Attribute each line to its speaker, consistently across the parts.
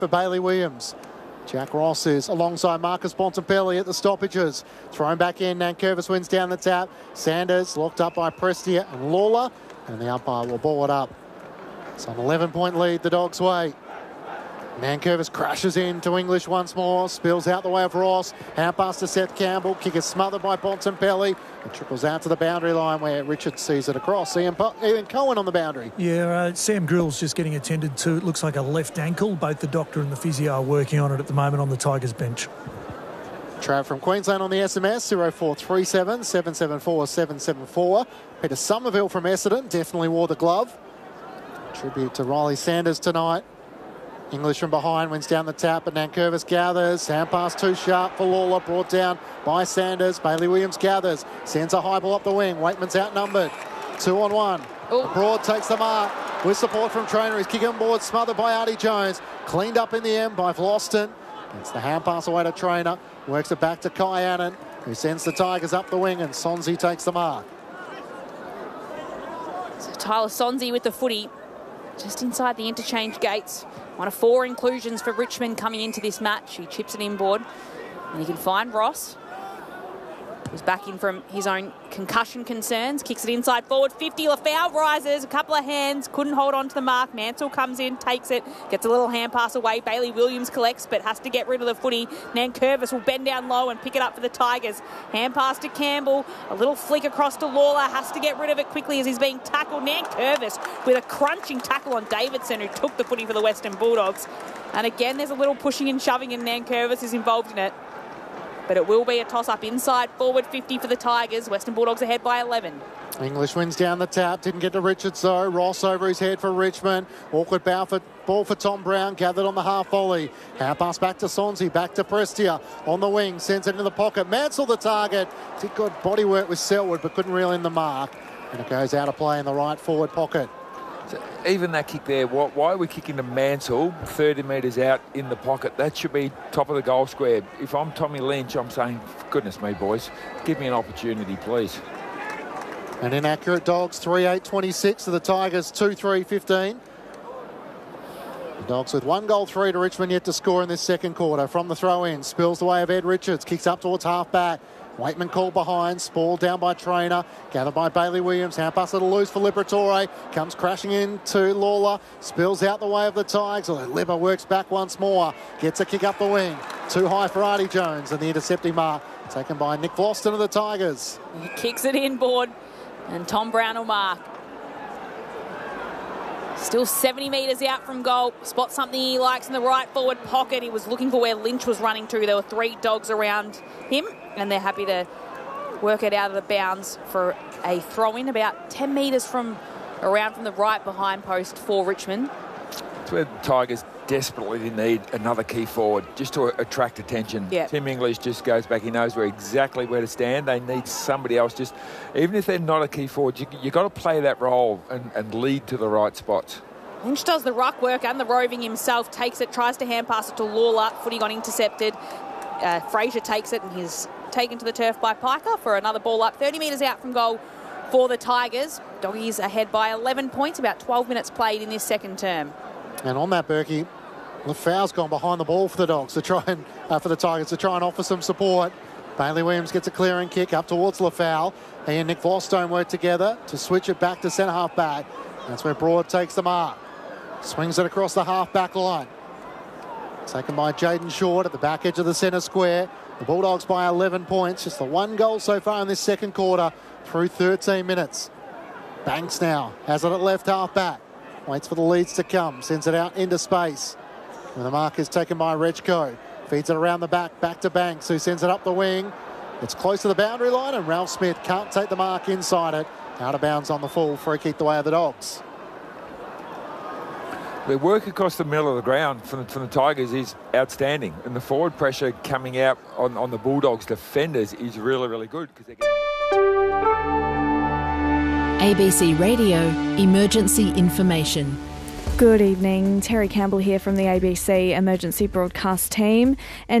Speaker 1: for Bailey Williams. Jack Ross is alongside Marcus Bontempelli at the stoppages. Thrown back in, Nankervis wins down the tap. Sanders locked up by Prestia and Lawler, and the umpire will ball it up. It's an 11-point lead the Dogs' way. Nankervis crashes into English once more, spills out the way of Ross. Hand pass to Seth Campbell, kick is smothered by Bontempelli. It trickles out to the boundary line where Richards sees it across. Ian Cohen on the boundary.
Speaker 2: Yeah, Sam Grill's just getting attended to. It looks like a left ankle. Both the doctor and the physio are working on it at the moment on the Tigers bench.
Speaker 1: Trav from Queensland on the SMS, 0437 774 774. Peter Somerville from Essendon definitely wore the glove. Tribute to Riley Sanders tonight. English from behind wins down the tap, but Nankervis gathers. Hand pass too sharp for Lawler, brought down by Sanders. Bailey Williams gathers, sends a high ball up the wing. Waitman's outnumbered. 2-on-1. Broad takes the mark with support from Trainer. He's kicking on board, smothered by Artie Jones. Cleaned up in the end by Vlosten. Gets the hand pass away to Trainer. Works it back to Kai Annan, who sends the Tigers up the wing, and Sonsie takes the mark.
Speaker 3: So Tyler Sonsie with the footy just inside the interchange gates. One of 4 inclusions for Richmond coming into this match. He chips it inboard, and he can find Ross. He's back in from his own concussion concerns. Kicks it inside forward 50. Lafau rises, a couple of hands, couldn't hold on to the mark. Mansell comes in, takes it, gets a little hand pass away. Bailey Williams collects, but has to get rid of the footy. Nankervis will bend down low and pick it up for the Tigers. Hand pass to Campbell, a little flick across to Lawler, has to get rid of it quickly as he's being tackled. Nankervis with a crunching tackle on Davidson, who took the footy for the Western Bulldogs. And again, there's a little pushing and shoving, and Nankervis is involved in it. But it will be a toss-up inside forward 50 for the Tigers. Western Bulldogs ahead by 11.
Speaker 1: English wins down the tap. Didn't get to Richards though. Ross over his head for Richmond. Awkward ball for Tom Brown. Gathered on the half volley. Hand pass back to Sonsie. Back to Prestia. On the wing. Sends it into the pocket. Mansell the target. Did good body work with Selwood, but couldn't reel in the mark. And it goes out of play in the right forward pocket.
Speaker 4: So even that kick there, why are we kicking to Mansell 30 metres out in the pocket? That should be top of the goal square. If I'm Tommy Lynch, I'm saying, goodness me, boys, give me an opportunity, please.
Speaker 1: An inaccurate Dogs, 3-8-26 to the Tigers, 2-3-15. The Dogs with 1 goal, 3 to Richmond yet to score in this second quarter. From the throw-in, spills the way of Ed Richards, kicks up towards half-back. Waitman called behind, Spall down by Trainer, gathered by Bailey Williams, hand pass a little loose for Liberatore, comes crashing into Lawler, spills out the way of the Tigers, although Libba works back once more, gets a kick up the wing, too high for Artie Jones, and the intercepting mark taken by Nick Vlosten of the Tigers.
Speaker 3: He kicks it inboard, and Tom Brown will mark. Still 70 metres out from goal. Spots something he likes in the right forward pocket. He was looking for where Lynch was running to. There were 3 Dogs around him, and they're happy to work it out of the bounds for a throw-in about 10 metres from the right behind post for Richmond.
Speaker 4: It's where the Tigers desperately need another key forward just to attract attention.
Speaker 3: Yeah.
Speaker 4: Tim English just goes back. He knows exactly where to stand. They need somebody else. Just even if they're not a key forward, you've got to play that role and lead to the right spots.
Speaker 3: Lynch does the ruck work and the roving himself, takes it, tries to hand pass it to Lawler. Footy got intercepted. Fraser takes it, and he's taken to the turf by Piker for another ball up. 30 metres out from goal for the Tigers. Doggies ahead by 11 points, about 12 minutes played in this second term.
Speaker 1: And on that, Berkey, Lafau's gone behind the ball for the Dogs to try and for the Tigers to try and offer some support. Bailey Williams gets a clearing kick up towards Lafau. He and Nick Vlosten work together to switch it back to centre half back. That's where Broad takes the mark. Swings it across the half back line. Taken by Jaden Short at the back edge of the centre square. The Bulldogs by 11 points. Just the 1 goal so far in this second quarter through 13 minutes. Banks now has it at left half back. Waits for the leads to come. Sends it out into space. And the mark is taken by Rechko. Feeds it around the back to Banks, who sends it up the wing. It's close to the boundary line, and Ralph Smith can't take the mark inside it. Out of bounds on the full. Free kick the way of the Dogs.
Speaker 4: The work across the middle of the ground from the Tigers is outstanding, and the forward pressure coming out on the Bulldogs defenders is really, really good.
Speaker 5: ABC Radio Emergency Information. Good evening. Terry Campbell here from the ABC Emergency Broadcast Team.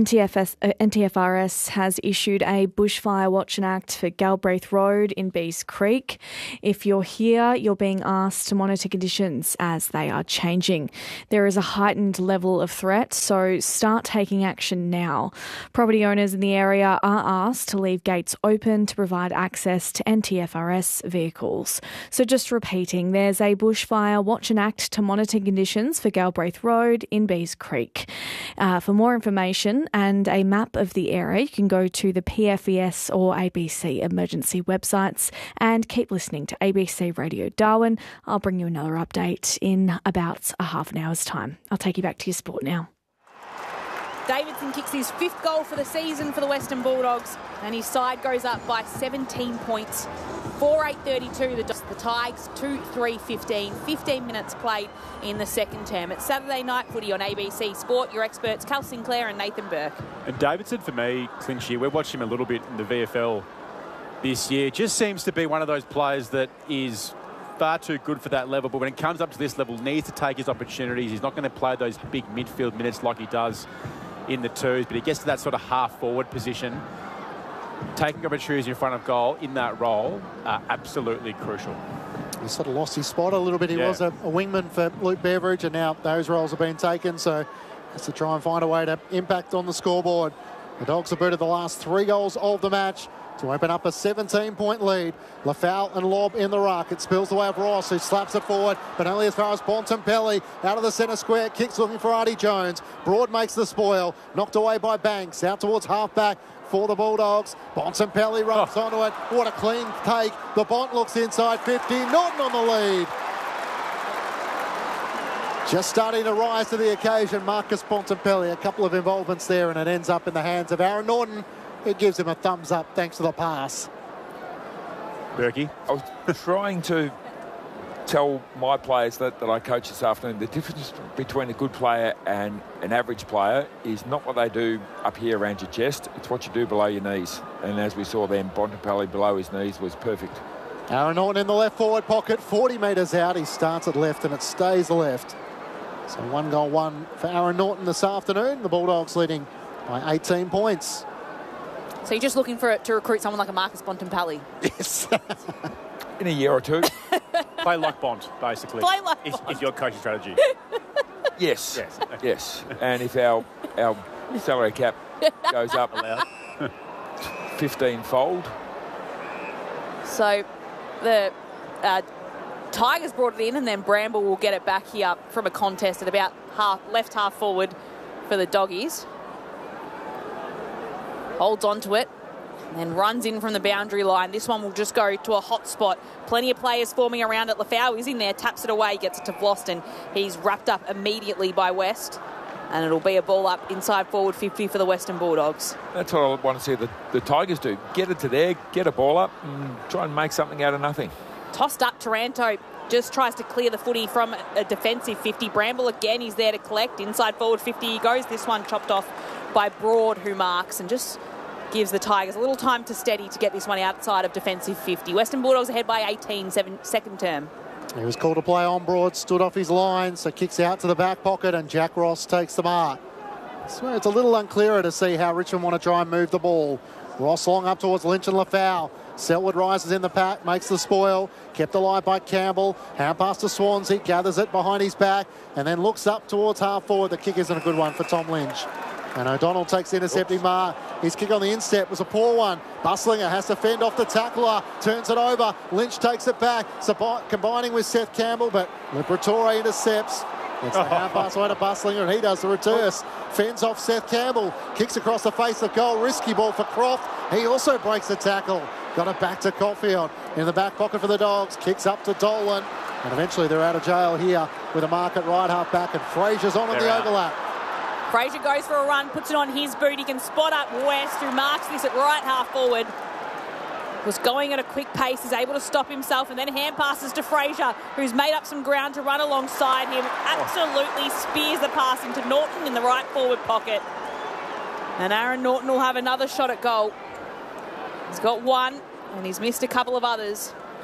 Speaker 5: NTFRS has issued a bushfire watch and act for Galbraith Road in Bees Creek. If you're here, you're being asked to monitor conditions as they are changing. There is a heightened level of threat, so start taking action now. Property owners in the area are asked to leave gates open to provide access to NTFRS vehicles. So just repeating, there's a bushfire watch and act to monitor conditions for Galbraith Road in Bees Creek. For more information and a map of the area, you can go to the PFES or ABC emergency websites, and keep listening to ABC Radio Darwin. I'll bring you another update in about a half an hour's time. I'll take you back to your sport now.
Speaker 3: Davidson kicks his 5th goal for the season for the Western Bulldogs, and his side goes up by 17 points. 4-8-32, the Tigers 2-3-15. 15 minutes played in the second term. It's Saturday night footy on ABC Sport. Your experts, Cal Sinclair and Nathan Burke.
Speaker 6: And Davidson, for me, Clinch here, we've watched him a little bit in the VFL this year. Just seems to be one of those players that is far too good for that level, but when it comes up to this level, needs to take his opportunities. He's not going to play those big midfield minutes like he does in the twos, but he gets to that sort of half-forward position. Taking opportunities in front of goal in that role are absolutely crucial.
Speaker 1: He sort of lost his spot a little bit. He was a wingman for Luke Beveridge, and now those roles have been taken, so has to try and find a way to impact on the scoreboard. The Dogs have booted the last 3 goals of the match to open up a 17-point lead. Lafau and Lobb in the ruck. It spills the way of Ross, who slaps it forward, but only as far as Bontempelli. Out of the centre square, kicks looking for Artie Jones. Broad makes the spoil. Knocked away by Banks. Out towards half-back for the Bulldogs. Bontempelli runs onto it. What a clean take. The Bont looks inside 50. Norton on the lead. Just starting to rise to the occasion, Marcus Bontempelli. A couple of involvements there, and it ends up in the hands of Aaron Norton. It gives him a thumbs up thanks to the pass.
Speaker 6: Berkey?
Speaker 4: I was trying to tell my players that I coach this afternoon, the difference between a good player and an average player is not what they do up here around your chest, it's what you do below your knees. And as we saw then, Bontempelli below his knees was perfect.
Speaker 1: Aaron Norton in the left forward pocket, 40 metres out. He starts at left and it stays left. So 1-goal-1 for Aaron Norton this afternoon. The Bulldogs leading by 18 points.
Speaker 3: So you're just looking to recruit someone like a Marcus Bontempelli?
Speaker 1: Yes.
Speaker 4: In a year or two.
Speaker 6: Play like Bont, basically.
Speaker 3: Play like Bont.
Speaker 6: Is your coaching strategy.
Speaker 4: Yes.
Speaker 6: Yes.
Speaker 4: Yes. And if our salary cap goes up 15-fold.
Speaker 3: So the Tigers brought it in, and then Bramble will get it back here from a contest at about left half forward for the Doggies. Holds on to it and then runs in from the boundary line. This one will just go to a hot spot. Plenty of players forming around it. Lafau is in there, taps it away, gets it to Vlosten. He's wrapped up immediately by West, and it'll be a ball up inside forward 50 for the Western Bulldogs.
Speaker 4: That's what I want to see the Tigers do. Get it to there, get a ball up, and try and make something out of nothing.
Speaker 3: Tossed up, Taranto just tries to clear the footy from a defensive 50. Bramble again, he's there to collect. Inside forward 50 he goes. This one chopped off by Broad, who marks and just gives the Tigers a little time to steady to get this one outside of defensive 50. Western Bulldogs ahead by 18, second term.
Speaker 1: He was called to play on Broad, stood off his line, so kicks out to the back pocket, and Jack Ross takes the mark. I swear it's a little unclearer to see how Richmond want to try and move the ball. Ross long up towards Lynch and Lafau. Selwood rises in the pack, makes the spoil. Kept alive by Campbell. Hand pass to Swansea, gathers it behind his back, and then looks up towards half forward. The kick isn't a good one for Tom Lynch. And O'Donnell takes the intercepting mark. His kick on the instep was a poor one. Bustlinger has to fend off the tackler, turns it over. Lynch takes it back, combining with Seth Campbell, but Liberatore intercepts. It's the hand pass away to Bustlinger, and he does the reverse. Fends off Seth Campbell, kicks across the face of goal. Risky ball for Croft. He also breaks the tackle. Got it back to Caulfield in the back pocket for the Dogs. Kicks up to Dolan, and eventually they're out of jail here with a mark at right half back, and Frazier's on the overlap.
Speaker 3: Frazier goes for a run, puts it on his boot. He can spot up West, who marks this at right half forward. Was going at a quick pace, is able to stop himself, and then hand passes to Frazier, who's made up some ground to run alongside him. Absolutely spears the pass into Norton in the right forward pocket. And Aaron Norton will have another shot at goal. He's got one, and he's missed a couple of others.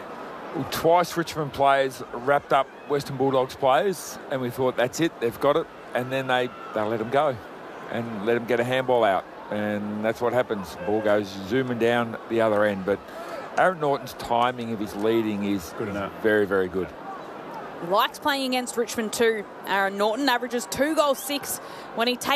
Speaker 4: Twice Richmond players wrapped up Western Bulldogs players, and we thought, that's it, they've got it. And then they let them go and let them get a handball out. And that's what happens. The ball goes zooming down the other end. But Aaron Norton's timing of his leading is
Speaker 6: good enough.
Speaker 4: Very, very good.
Speaker 3: He likes playing against Richmond too. Aaron Norton averages 2 goals 6 when he takes